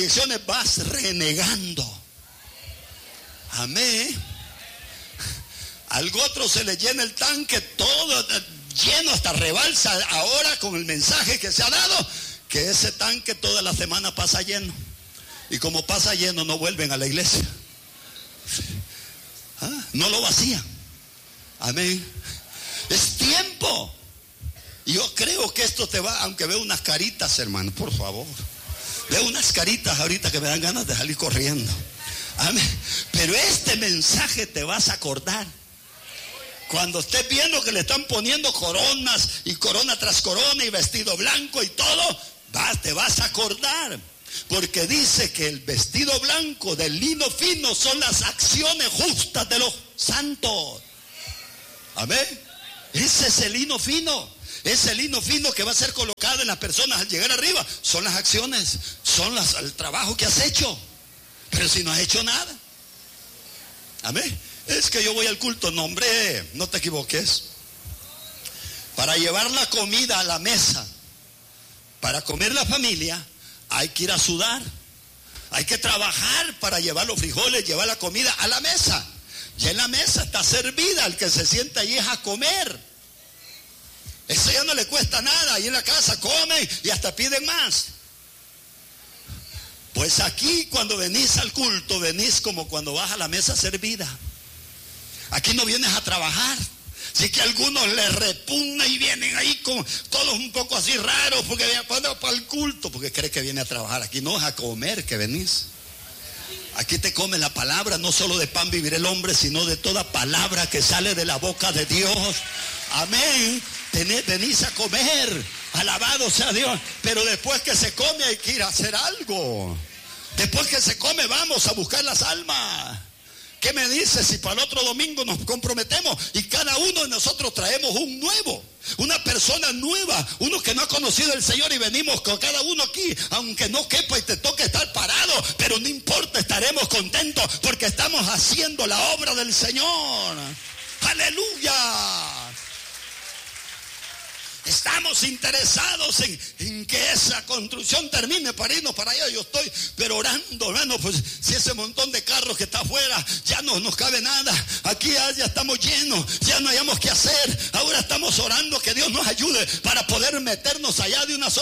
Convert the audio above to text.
aflicciones vas renegando. Amén. Al otro se le llena el tanque todo lleno hasta rebalsa ahora con el mensaje que se ha dado, que ese tanque toda la semana pasa lleno. Y como pasa lleno no vuelven a la iglesia. No lo vacían. Amén. Es tiempo. Y yo creo que esto te va, aunque veo unas caritas, hermano, por favor. Veo unas caritas ahorita que me dan ganas de salir corriendo. Amén. Pero este mensaje te vas a acordar. Cuando estés viendo que le están poniendo coronas y corona tras corona y vestido blanco y todo, te vas a acordar. Porque dice que el vestido blanco del lino fino son las acciones justas de los santos. Amén. Ese es el lino fino. Ese lino fino que va a ser colocado en las personas al llegar arriba son las acciones, son el trabajo que has hecho. Pero si no has hecho nada. Amén. Es que yo voy al culto. No, hombre, no te equivoques. Para llevar la comida a la mesa, para comer la familia, hay que ir a sudar. Hay que trabajar para llevar los frijoles, llevar la comida a la mesa. Y en la mesa está servida, el que se sienta ahí es a comer. Eso ya no le cuesta nada. Ahí en la casa comen y hasta piden más. Pues aquí cuando venís al culto, venís como cuando vas a la mesa servida. Aquí no vienes a trabajar. Así que a algunos les repugna y vienen ahí con todos un poco así raros porque vienen para el culto, porque creen que viene a trabajar. Aquí no es a comer que venís. Aquí te comes la palabra, no solo de pan vivirá el hombre, sino de toda palabra que sale de la boca de Dios. Amén. Venís a comer, alabado sea Dios. Pero después que se come hay que ir a hacer algo. Después que se come vamos a buscar las almas. ¿Qué me dices si para el otro domingo nos comprometemos y cada uno de nosotros traemos un nuevo, una persona nueva, uno que no ha conocido al Señor y venimos con cada uno aquí, aunque no quepa y te toque estar parado, pero no importa, estaremos contentos porque estamos haciendo la obra del Señor. ¡Aleluya! Estamos interesados en que esa construcción termine para irnos para allá. Yo estoy pero orando, hermano, pues si ese montón de carros que está afuera ya no nos cabe nada. Aquí ya estamos llenos, ya no hayamos qué hacer. Ahora estamos orando que Dios nos ayude para poder meternos allá de una sola